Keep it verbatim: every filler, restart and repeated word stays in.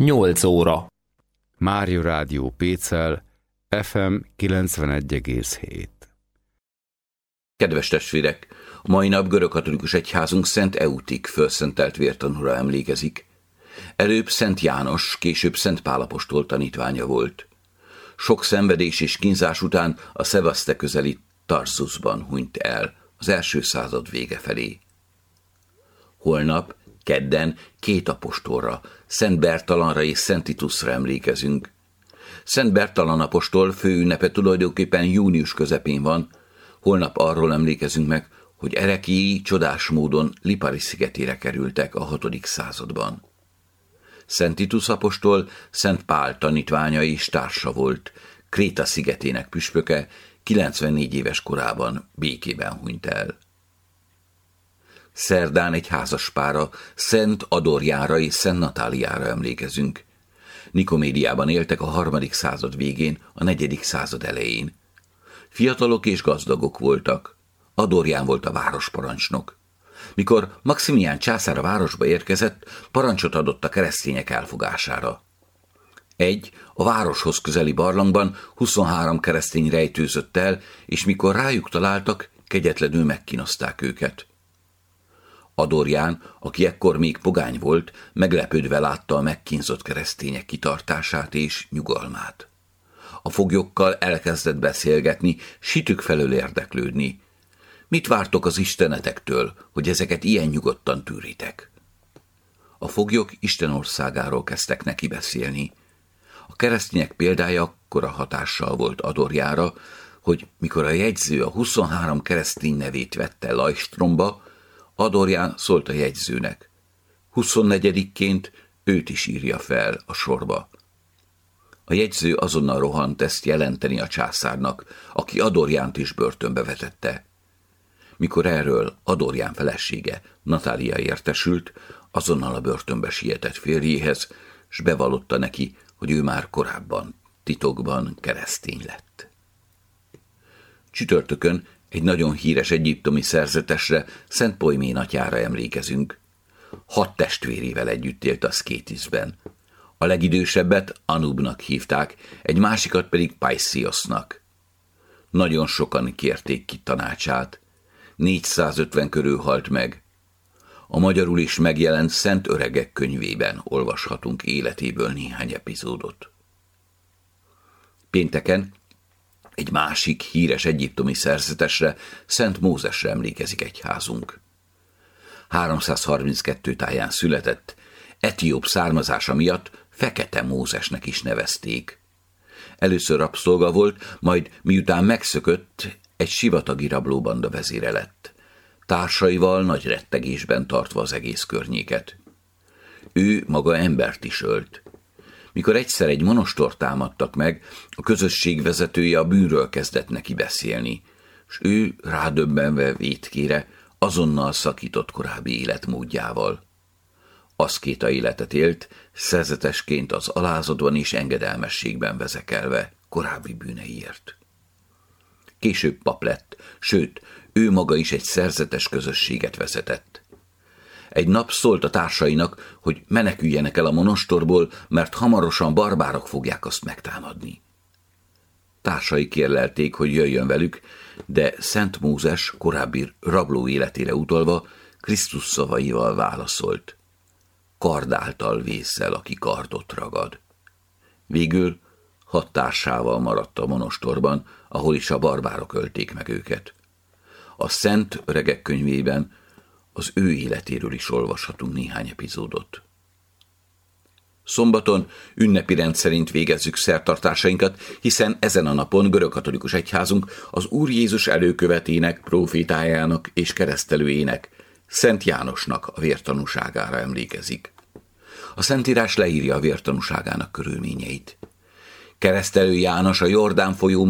nyolc óra. Mária Rádió Pécel, ef em kilencvenegy egész hét. Kedves testvérek, a mai nap görögkatolikus egyházunk Szent Eutik fölszentelt vértanúra emlékezik. Előbb Szent János, később Szent Pál apostol tanítványa volt. Sok szenvedés és kínzás után a Szevaszte közeli Tarszusban hunyt el, az első század vége felé. Holnap, kedden két apostolra, Szent Bertalanra és Szent Titusra emlékezünk. Szent Bertalan apostol főünnepe tulajdonképpen június közepén van, holnap arról emlékezünk meg, hogy ereklyéi csodás módon Lipari szigetére kerültek a hatodik században. Szent Titus apostol Szent Pál tanítványa és társa volt, Kréta szigetének püspöke, kilencvennégy éves korában békében hunyt el. Szerdán egy házaspára, Szent Adorjára és Szent Natáliára emlékezünk. Nikomédiában éltek a harmadik század végén, a negyedik század elején. Fiatalok és gazdagok voltak. Adorján volt a városparancsnok. Mikor Maximián császár a városba érkezett, parancsot adott a keresztények elfogására. Egy, a városhoz közeli barlangban huszonhárom keresztény rejtőzött el, és mikor rájuk találtak, kegyetlenül megkínozták őket. Adorján, aki ekkor még pogány volt, meglepődve látta a megkínzott keresztények kitartását és nyugalmát. A foglyokkal elkezdett beszélgetni, sitük felől érdeklődni. Mit vártok az istenetektől, hogy ezeket ilyen nyugodtan tűritek? A foglyok Isten országáról kezdtek neki beszélni. A keresztények példája akkora hatással volt Adorjára, hogy mikor a jegyző a huszonhárom keresztény nevét vette Lajstromba, Adorján szólt a jegyzőnek. huszonnegyedikként őt is írja fel a sorba. A jegyző azonnal rohant ezt jelenteni a császárnak, aki Adorjánt is börtönbe vetette. Mikor erről Adorján felesége, Natália értesült, azonnal a börtönbe sietett férjéhez, s bevallotta neki, hogy ő már korábban, titokban keresztény lett. Csütörtökön egy nagyon híres egyiptomi szerzetesre, Szent Poimén atyára emlékezünk. Hat testvérével együtt élt a Szkétiszben. A legidősebbet Anubnak hívták, egy másikat pedig Paisiosnak. Nagyon sokan kérték ki tanácsát. négyszázötven körül halt meg. A magyarul is megjelent Szent Öregek könyvében olvashatunk életéből néhány epizódot. Pénteken egy másik híres egyiptomi szerzetesre, Szent Mózesre emlékezik egyházunk. háromszázharminckettő táján született, etióp származása miatt Fekete Mózesnek is nevezték. Először rabszolga volt, majd miután megszökött, egy sivatagi rablóbanda vezére lett, társaival nagy rettegésben tartva az egész környéket. Ő maga embert is ölt. Mikor egyszer egy monostort támadtak meg, a közösség vezetője a bűnről kezdett neki beszélni, s ő rádöbbenve vétkére azonnal szakított korábbi életmódjával. Aszkéta életet élt, szerzetesként az alázatban és engedelmességben vezekelve korábbi bűneiért. Később pap lett, sőt, ő maga is egy szerzetes közösséget vezetett. Egy nap szólt a társainak, hogy meneküljenek el a monostorból, mert hamarosan barbárok fogják azt megtámadni. Társai kérlelték, hogy jöjjön velük, de Szent Mózes korábbi rabló életére utalva Krisztus szavaival válaszolt. Kard által vészel, aki kardot ragad. Végül hat társával maradt a monostorban, ahol is a barbárok ölték meg őket. A Szent Öregek könyvében az ő életéről is olvashatunk néhány epizódot. Szombaton ünnepi rend szerint végezzük szertartásainkat, hiszen ezen a napon görögkatolikus egyházunk az Úr Jézus előkövetének, prófétájának és keresztelőjének, Szent Jánosnak a vértanúságára emlékezik. A Szentírás leírja a vértanúságának körülményeit. Keresztelő János a Jordán folyó